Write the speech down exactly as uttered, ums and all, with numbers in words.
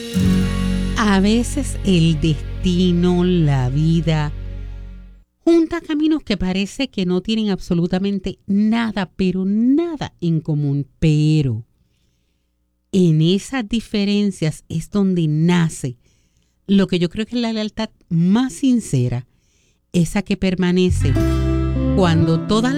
A veces el destino, la vida, junta caminos que parece que no tienen absolutamente nada, pero nada en común. Pero en esas diferencias es donde nace lo que yo creo que es la lealtad más sincera, esa que permanece cuando todas